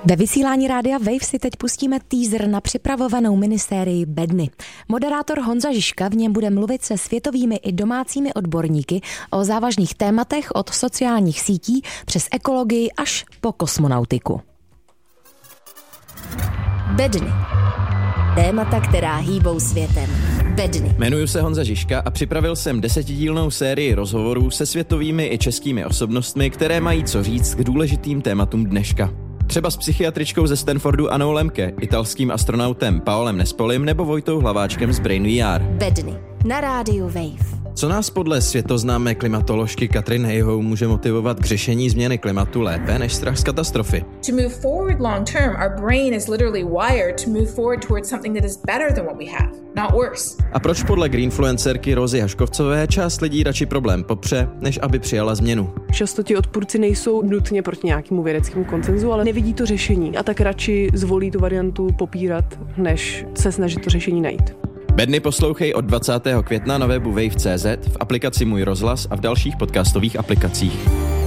Ve vysílání rádia Wave si teď pustíme teaser na připravovanou minisérii Bedny. Moderátor Honza Žižka v něm bude mluvit se světovými i domácími odborníky o závažných tématech od sociálních sítí přes ekologii až po kosmonautiku. Bedny. Témata, která hýbou světem. Bedny. Jmenuji se Honza Žižka a připravil jsem 10dílnou sérii rozhovorů se světovými i českými osobnostmi, které mají co říct k důležitým tématům dneška. Třeba s psychiatričkou ze Stanfordu Annou Lemke, italským astronautem Paolem Nespolim nebo Vojtou Hlaváčkem z Brain VR. Bedny. Na rádiu Wave. Co nás podle světoznámé klimatoložky Katrin Hayhoe může motivovat k řešení změny klimatu lépe než strach z katastrofy? To move forward long term, our brain is literally wired to move forward towards something that is better than what we have, not worse. A proč podle greenfluencerky Rozy Haškovcové část lidí radši problém popře, než aby přijala změnu? Často ti odpůrci nejsou nutně proti nějakému vědeckému konsenzu, ale nevidí to řešení a tak radši zvolí tu variantu popírat, než se snažit to řešení najít. Bedny poslouchej od 20. května na webu wave.cz, v aplikaci Můj rozhlas a v dalších podcastových aplikacích.